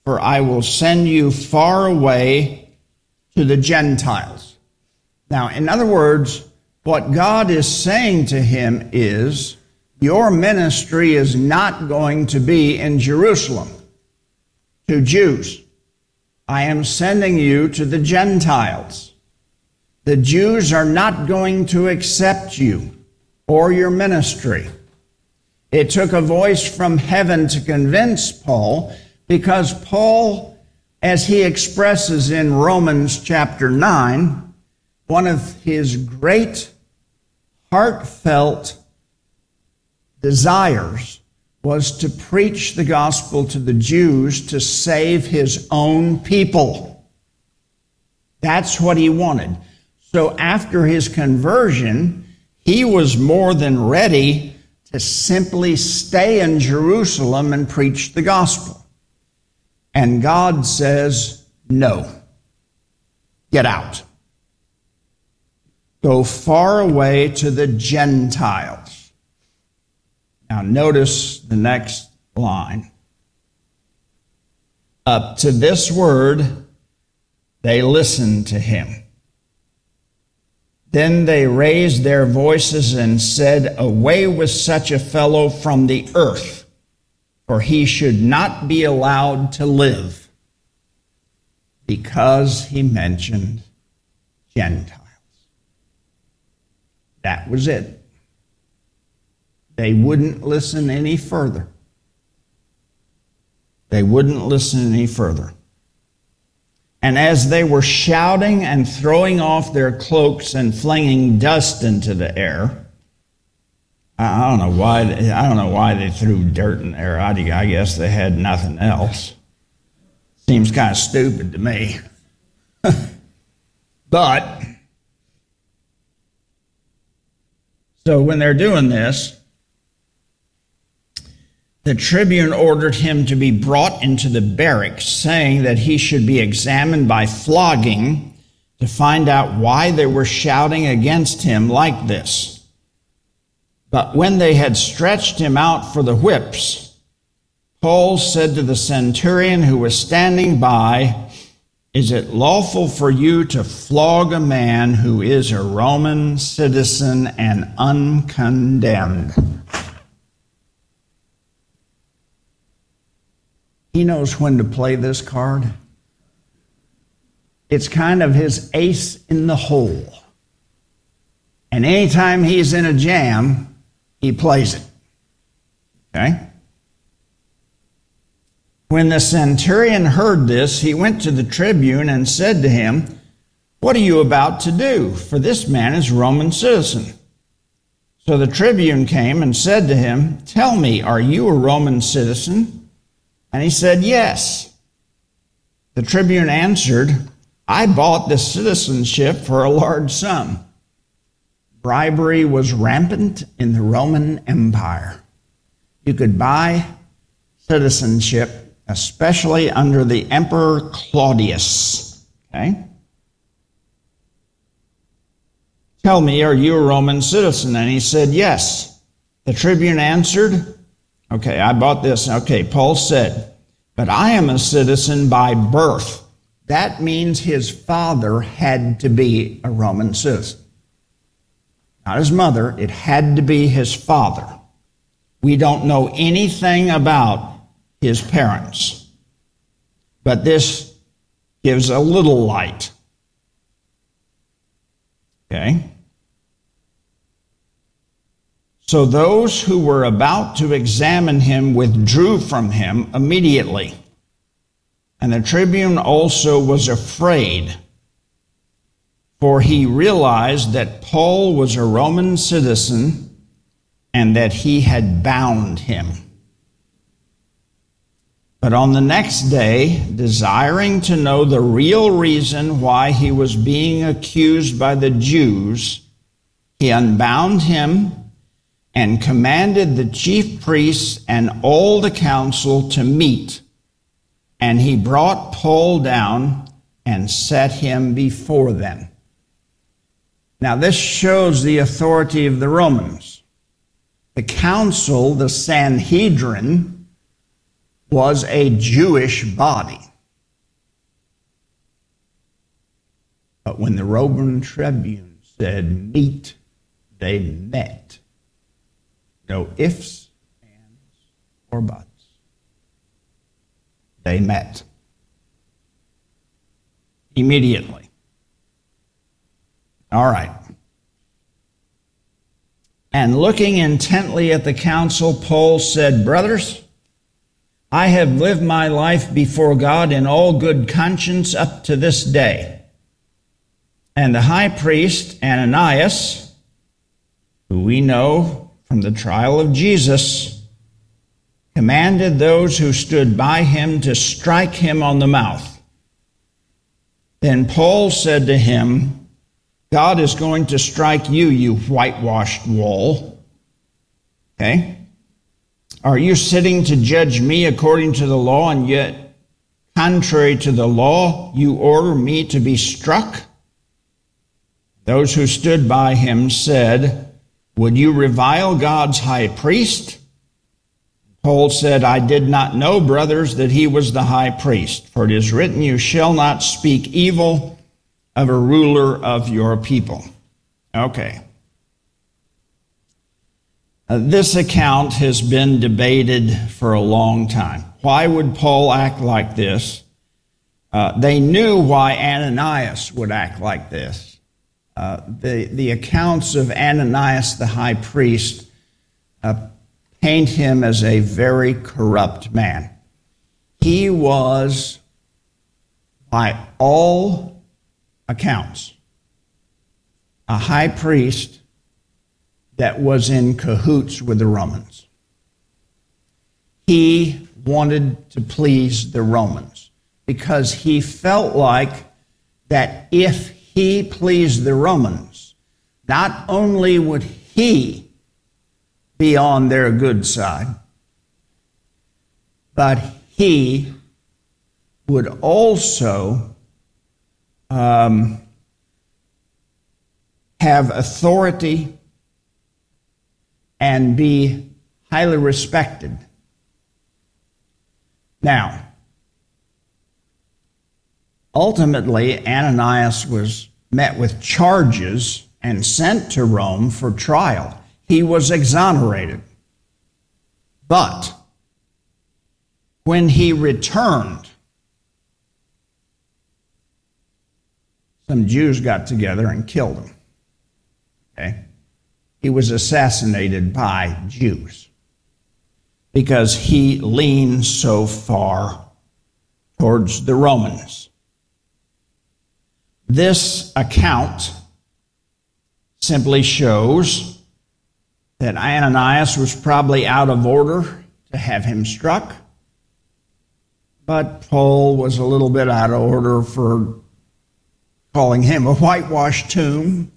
for I will send you far away to the Gentiles. Now, in other words, what God is saying to him is, your ministry is not going to be in Jerusalem to Jews. I am sending you to the Gentiles. The Jews are not going to accept you or your ministry. It took a voice from heaven to convince Paul, because Paul, as he expresses in Romans chapter 9, one of his great heartfelt desires was to preach the gospel to the Jews to save his own people. That's what he wanted. So after his conversion, he was more than ready to simply stay in Jerusalem and preach the gospel. And God says, no, get out. Go far away to the Gentiles. Now notice the next line. Up to this word, they listened to him. Then they raised their voices and said, away with such a fellow from the earth, for he should not be allowed to live, because he mentioned Gentiles. That was it. They wouldn't listen any further. They wouldn't listen any further. And as they were shouting and throwing off their cloaks and flinging dust into the air, I don't know why they threw dirt in the air. I guess they had nothing else. Seems kind of stupid to me. But so when they're doing this, the tribune ordered him to be brought into the barracks, saying that he should be examined by flogging to find out why they were shouting against him like this. But when they had stretched him out for the whips, Paul said to the centurion who was standing by, is it lawful for you to flog a man who is a Roman citizen and uncondemned? He knows when to play this card. It's kind of his ace in the hole. And anytime he's in a jam, he plays it. Okay? When the centurion heard this, he went to the tribune and said to him, what are you about to do? For this man is a Roman citizen. So the tribune came and said to him, tell me, are you a Roman citizen? And he said, yes. The tribune answered, I bought this citizenship for a large sum. Bribery was rampant in the Roman Empire. You could buy citizenship, especially under the Emperor Claudius. Okay? Tell me, are you a Roman citizen? And he said, yes. The tribune answered, okay, I bought this. Okay, Paul said, but I am a citizen by birth. That means his father had to be a Roman citizen. Not his mother, it had to be his father. We don't know anything about his parents, but this gives a little light. Okay? So those who were about to examine him withdrew from him immediately. And the tribune also was afraid, for he realized that Paul was a Roman citizen and that he had bound him. But on the next day, desiring to know the real reason why he was being accused by the Jews, he unbound him and commanded the chief priests and all the council to meet. And he brought Paul down and set him before them. Now this shows the authority of the Romans. The council, the Sanhedrin, was a Jewish body. But when the Roman tribune said meet, they met. No ifs, ands, or buts. They met. Immediately. All right. And looking intently at the council, Paul said, Brothers, I have lived my life before God in all good conscience up to this day. And the high priest, Ananias, who we know from the trial of Jesus, commanded those who stood by him to strike him on the mouth. Then Paul said to him, God is going to strike you, you whitewashed wall. Okay? Are you sitting to judge me according to the law, and yet, contrary to the law, you order me to be struck? Those who stood by him said, Would you revile God's high priest? Paul said, I did not know, brothers, that he was the high priest, for it is written, You shall not speak evil of a ruler of your people. Okay. This account has been debated for a long time. Why would Paul act like this? They knew why Ananias would act like this. The accounts of Ananias the high priest paint him as a very corrupt man. He was, by all accounts, a high priest that was in cahoots with the Romans. He wanted to please the Romans because he felt like that if he pleased the Romans, not only would he be on their good side, but he would also have authority and be highly respected. Now, ultimately, Ananias was met with charges and sent to Rome for trial. He was exonerated. But when he returned, some Jews got together and killed him. Okay? He was assassinated by Jews because he leaned so far towards the Romans. This account simply shows that Ananias was probably out of order to have him struck, but Paul was a little bit out of order for calling him a whitewashed tomb,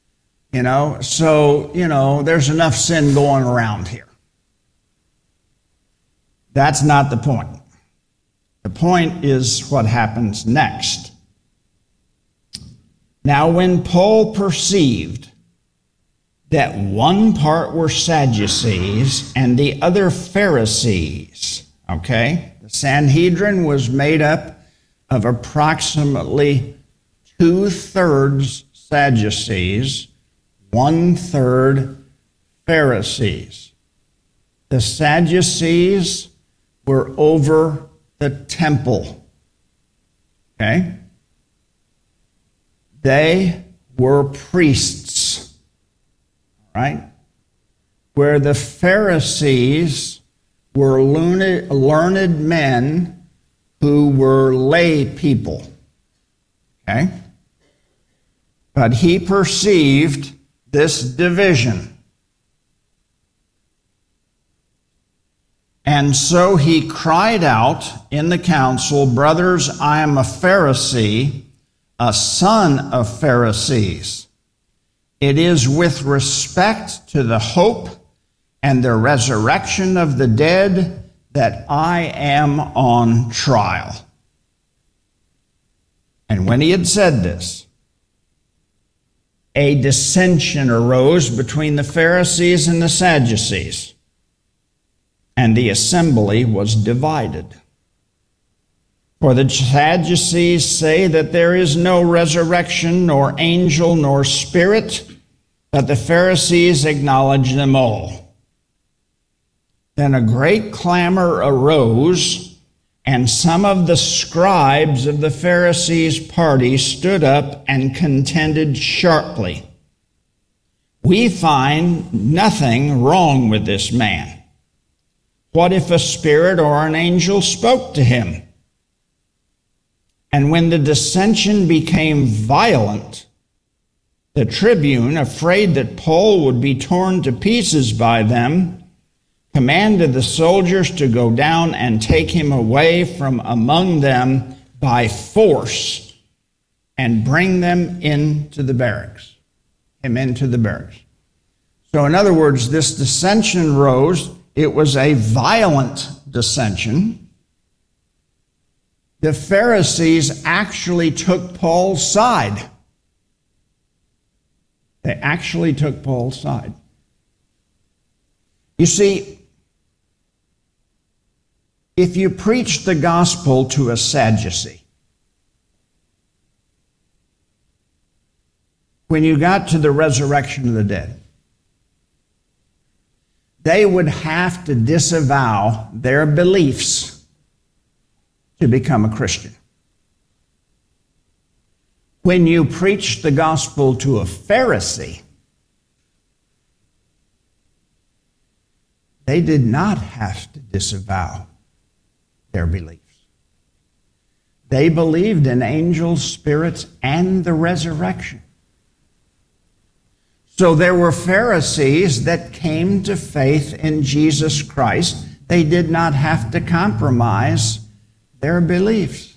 so, there's enough sin going around here. That's not the point. The point is what happens next. Now, when Paul perceived that one part were Sadducees and the other Pharisees, okay? The Sanhedrin was made up of approximately 2/3 Sadducees, 1/3 Pharisees. The Sadducees were over the temple, okay? They were priests, right? Where the Pharisees were learned men who were lay people, okay? But he perceived this division. And so he cried out in the council, Brothers, I am a Pharisee, a son of Pharisees. It is with respect to the hope and the resurrection of the dead that I am on trial. And when he had said this, a dissension arose between the Pharisees and the Sadducees. and the assembly was divided. For the Sadducees say that there is no resurrection, nor angel, nor spirit, but the Pharisees acknowledge them all. Then a great clamor arose, and some of the scribes of the Pharisees' party stood up and contended sharply. We find nothing wrong with this man. What if a spirit or an angel spoke to him? And when the dissension became violent, the tribune, afraid that Paul would be torn to pieces by them, commanded the soldiers to go down and take him away from among them by force and bring them into the barracks. So in other words, this dissension rose. It was a violent dissension. The Pharisees actually took Paul's side. They actually took Paul's side. You see, if you preach the gospel to a Sadducee, when you got to the resurrection of the dead, they would have to disavow their beliefs to become a Christian. When you preach the gospel to a Pharisee, they did not have to disavow their beliefs. They believed in angels, spirits, and the resurrection. So there were Pharisees that came to faith in Jesus Christ. They did not have to compromise their beliefs.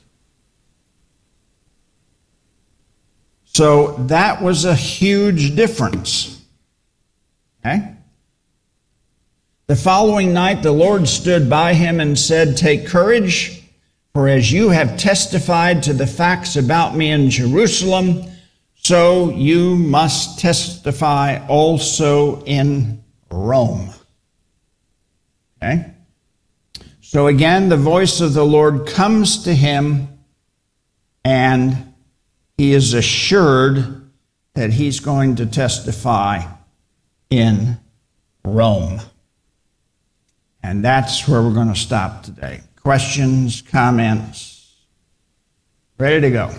So that was a huge difference. Okay? The following night the Lord stood by him and said, "Take courage, for as you have testified to the facts about me in Jerusalem, so you must testify also in Rome." Okay? So again, the voice of the Lord comes to him, and he is assured that he's going to testify in Rome. And that's where we're going to stop today. Questions, comments? Ready to go.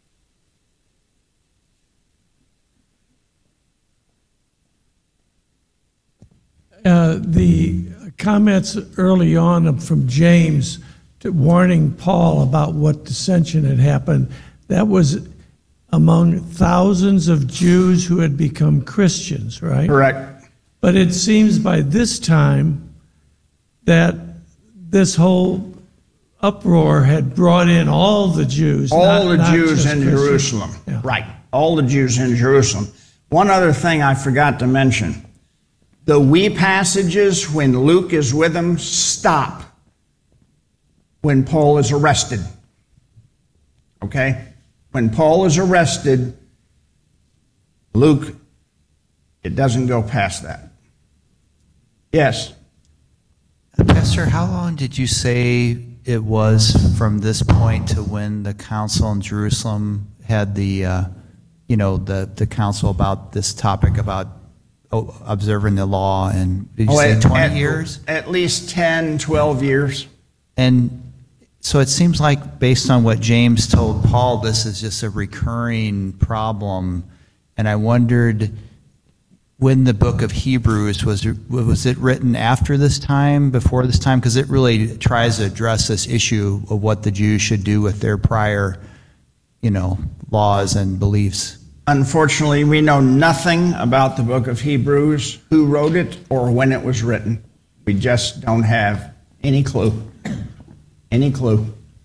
The comments early on from James warning Paul about what dissension had happened, that was among thousands of Jews who had become Christians, right? Correct. But it seems by this time that this whole uproar had brought in all the Jews. All the Jews in Christians. Jerusalem. Yeah. Right. All the Jews in Jerusalem. One other thing I forgot to mention. The we passages when Luke is with them stop when Paul is arrested. Okay? When Paul is arrested, Luke, it doesn't go past that. Yes? Pastor, how long did you say it was from this point to when the council in Jerusalem had the council about this topic about observing the law? And did you say 20 years? At least 10, 12 years. And so it seems like, based on what James told Paul, this is just a recurring problem. And I wondered, when the book of Hebrews, was it written after this time, before this time? Because it really tries to address this issue of what the Jews should do with their prior, laws and beliefs. Unfortunately, we know nothing about the book of Hebrews, who wrote it, or when it was written. We just don't have any clue. Any clue.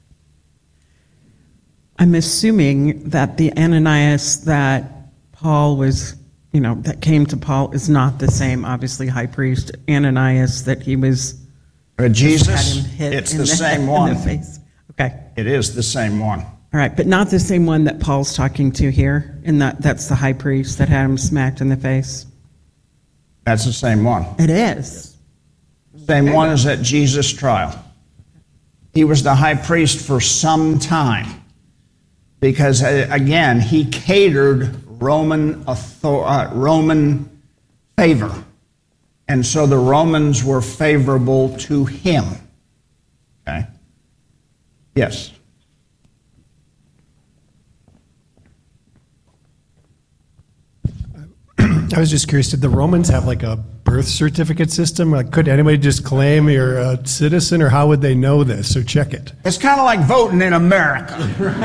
I'm assuming that the Ananias that Paul was, that came to Paul is not the same, obviously, high priest Ananias that he was. Jesus, had him hit it's in the same one. In the face. Okay. It is the same one. All right, but not the same one that Paul's talking to here, and that's the high priest that had him smacked in the face. That's the same one. It is. Same one as at Jesus' trial. He was the high priest for some time because, again, he catered Roman favor. And so the Romans were favorable to him. Okay? Yes. I was just curious, did the Romans have like a birth certificate system? Like, could anybody just claim you're a citizen, or how would they know this? So check it. It's kind of like voting in America.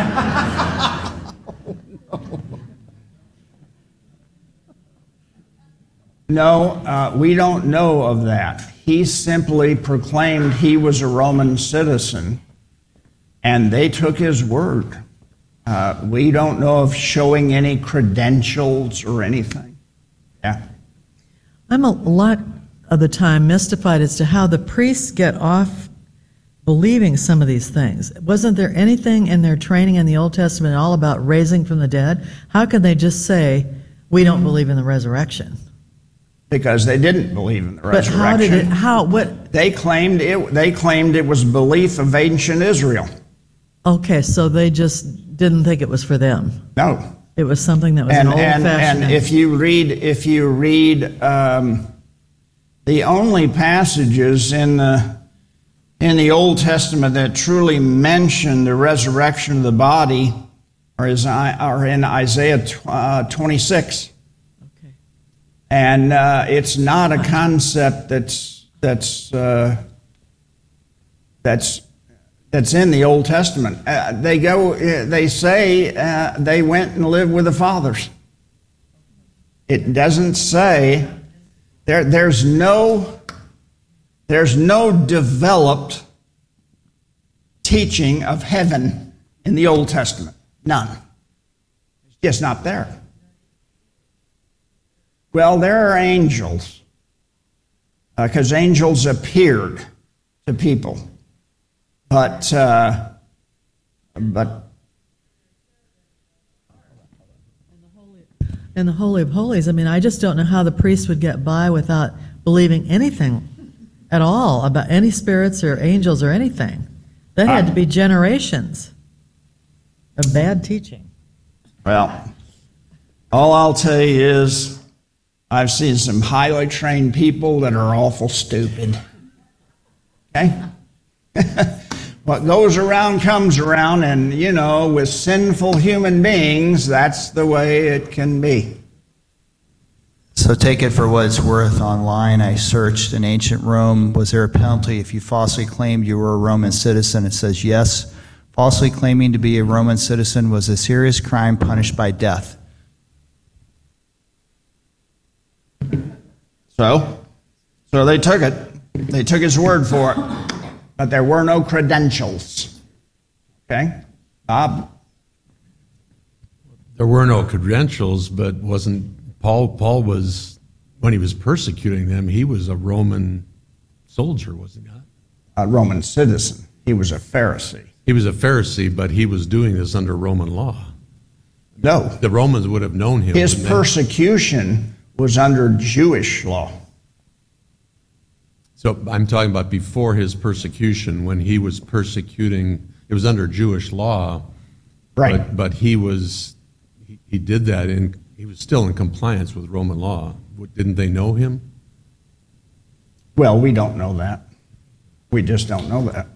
No, we don't know of that. He simply proclaimed he was a Roman citizen, and they took his word. We don't know of showing any credentials or anything. Yeah. I'm a lot of the time mystified as to how the priests get off believing some of these things. Wasn't there anything in their training in the Old Testament all about raising from the dead? How could they just say, we don't believe in the resurrection? Because they didn't believe in the resurrection. But how did it, what? They claimed it was belief of ancient Israel. Okay, so they just didn't think it was for them. No. It was something that was an old-fashioned. And if you read the only passages in the Old Testament that truly mention the resurrection of the body are in Isaiah 26. Okay. And it's not a concept that's in the Old Testament. They say they went and lived with the fathers. It doesn't say there's no developed teaching of heaven in the Old Testament. None. It's just not there. Well, there are angels, because angels appeared to people. But in the Holy of Holies, I mean, I just don't know how the priests would get by without believing anything at all about any spirits or angels or anything. That had to be generations of bad teaching. Well, all I'll tell you is I've seen some highly trained people that are awful stupid. Okay? What goes around comes around, and, with sinful human beings, that's the way it can be. So take it for what it's worth. Online, I searched in ancient Rome, was there a penalty if you falsely claimed you were a Roman citizen? It says yes. Falsely claiming to be a Roman citizen was a serious crime punished by death. So they took it. They took his word for it. But there were no credentials. Okay? Bob? There were no credentials, but wasn't Paul was, when he was persecuting them, he was a Roman soldier, was he not? A Roman citizen. He was a Pharisee. He was a Pharisee, but he was doing this under Roman law. No. The Romans would have known him. His persecution was under Jewish law. So I'm talking about before his persecution, when he was persecuting, it was under Jewish law. Right. But he did that, and he was still in compliance with Roman law. Didn't they know him? Well, we don't know that. We just don't know that.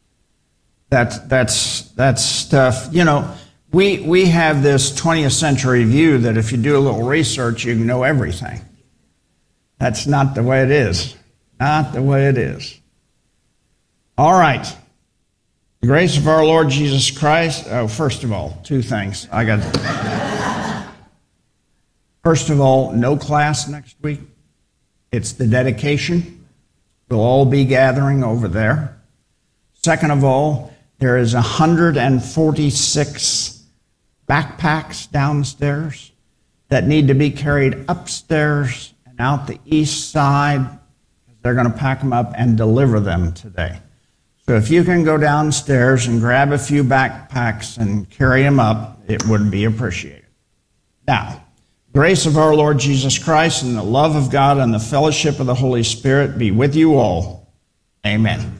That's stuff, we have this 20th century view that if you do a little research, you can know everything. That's not the way it is. Not the way it is. All right. The grace of our Lord Jesus Christ. Oh, first of all, two things. First of all, no class next week. It's the dedication. We'll all be gathering over there. Second of all, there is 146 backpacks downstairs that need to be carried upstairs and out the east side. They're going to pack them up and deliver them today. So if you can go downstairs and grab a few backpacks and carry them up, it would be appreciated. Now, grace of our Lord Jesus Christ and the love of God and the fellowship of the Holy Spirit be with you all. Amen.